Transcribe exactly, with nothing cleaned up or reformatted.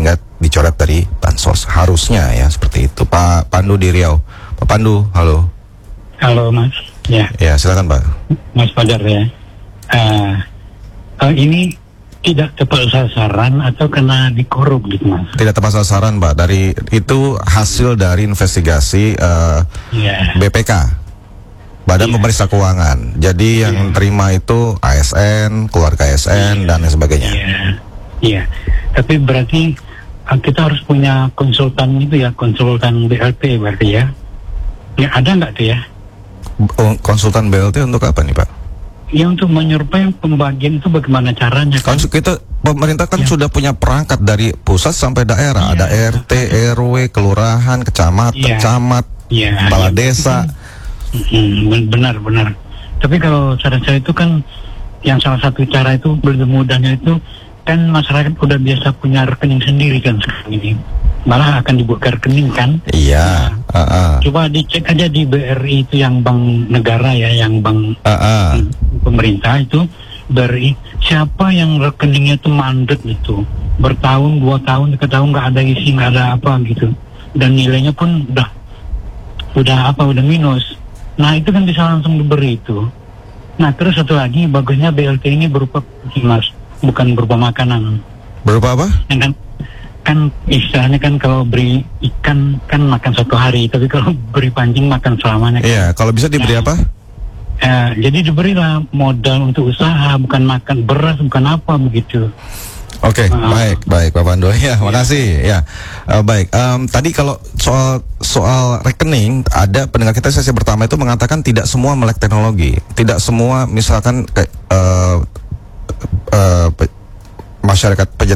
sehingga dicoret dari bansos. Harusnya ya seperti itu. Pak Pandu di Riau. Pak Pandu, halo. Halo Mas. Ya. Ya silakan Pak. Mas Fajar ya. Uh, uh, ini tidak tepat sasaran atau kena dikorup gitu Mas? Tidak tepat sasaran Pak. Dari itu hasil dari investigasi uh, yeah. B P K, Badan yeah. Pemeriksa Keuangan. Jadi yang yeah. terima itu A S N, keluarga A S N yeah. dan lain sebagainya. Iya. Yeah. Yeah. Tapi berarti uh, kita harus punya konsultan itu ya, konsultan B L T berarti ya. Ya ada nggak tuh ya? Konsultan B L T untuk apa nih Pak? Ya untuk menyurupai pembagian itu bagaimana caranya kan? Kan kita pemerintah kan ya. sudah punya perangkat dari pusat sampai daerah, ya. Ada R T, R W, kelurahan, kecamatan, ya. camat, ya. kepala ya. desa. Hmm, benar benar. Tapi kalau cara-cara itu kan yang salah satu cara itu belum mudahnya itu kan masyarakat udah biasa punya rekening sendiri kan sekarang ini. Malah akan dibuka rekening kan? Iya. Nah, uh, uh. Coba dicek aja di B R I itu yang bank negara ya, yang bank uh, uh. pemerintah itu B R I. Siapa yang rekeningnya itu mandet itu bertahun, dua tahun, tiga tahun nggak ada isi, nggak ada apa gitu, dan nilainya pun udah udah apa udah minus. Nah itu kan bisa langsung diberi itu. Nah terus satu lagi bagusnya B L T ini berupa mas, bukan berupa makanan. Berupa apa? Ya kan? Kan istilahnya kan kalau beri ikan kan makan satu hari, tapi kalau beri pancing makan selamanya kan? Iya, kalau bisa diberi nah, apa? Eh, jadi diberilah modal untuk usaha, bukan makan beras, bukan apa begitu. Oke, okay, uh, baik, baik Pak Pandu. Ya, makasih. Ya, uh, baik. Um, tadi kalau soal soal rekening, ada pendengar kita sesi pertama itu mengatakan tidak semua melek teknologi, tidak semua misalkan kayak uh, uh, masyarakat pejabat